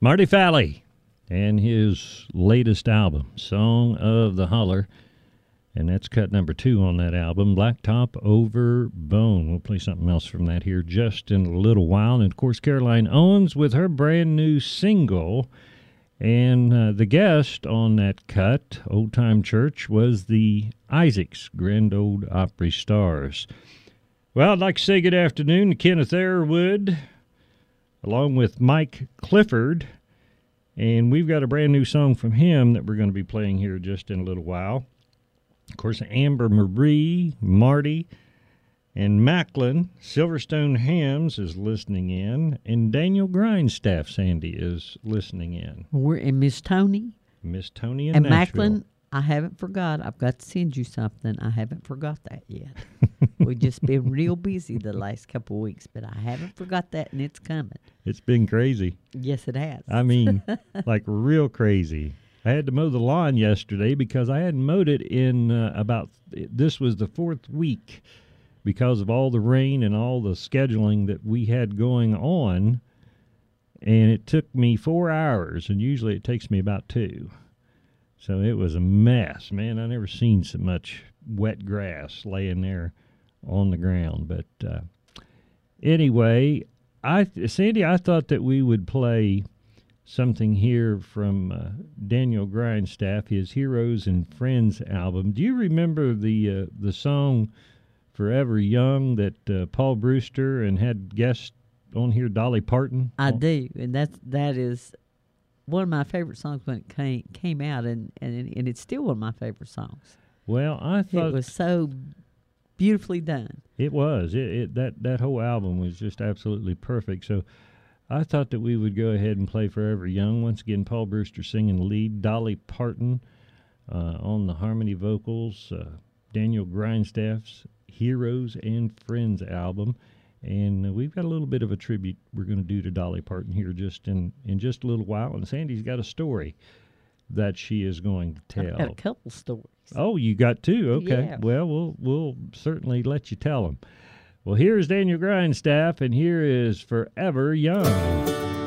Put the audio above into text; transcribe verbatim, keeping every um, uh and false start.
Marty Falley and his latest album, Song of the Holler. And that's cut number two on that album, Blacktop Over Bone. We'll play something else from that here just in a little while. And, of course, Caroline Owens with her brand new single. And uh, the guest on that cut, Old Time Church, was the Isaacs Grand Ole Opry Stars. Well, I'd like to say good afternoon to Kenneth Airwood, along with Mike Clifford. And we've got a brand new song from him that we're going to be playing here just in a little while. Of course, Amber Marie, Marty, and Macklin, Silverstone Hams is listening in, and Daniel Grindstaff, Sandy, is listening in. We're in Miss Tony. Miss Tony in and Nashville. Macklin, I haven't forgot. I've got to send you something. I haven't forgot that yet. We've just been real busy the last couple of weeks, but I haven't forgot that, and it's coming. It's been crazy. Yes, it has. I mean, like real crazy. I had to mow the lawn yesterday because I hadn't mowed it in uh, about, this was the fourth week because of all the rain and all the scheduling that we had going on. And it took me four hours, and usually it takes me about two. So it was a mess. Man, I never seen so much wet grass laying there on the ground. But uh, anyway, I Sandy, I thought that we would play something here from uh, Daniel Grindstaff, his Heroes and Friends album. Do you remember the uh, the song Forever Young that uh, Paul Brewster and had guests on here, Dolly Parton? I do, and that's that is one of my favorite songs when it came came out, and, and, and it's still one of my favorite songs. Well, I thought it was so beautifully done. It was. It, it that, that whole album was just absolutely perfect. So I thought that we would go ahead and play Forever Young. Once again, Paul Brewster singing lead, Dolly Parton uh, on the harmony vocals, uh, Daniel Grindstaff's Heroes and Friends album. And uh, we've got a little bit of a tribute we're going to do to Dolly Parton here just in, in just a little while. And Sandy's got a story that she is going to tell. I've got a couple stories. Oh, you got two? Okay. Yeah. Well, we'll we'll certainly let you tell them. Well, here's Daniel Grindstaff, and here is Forever Young.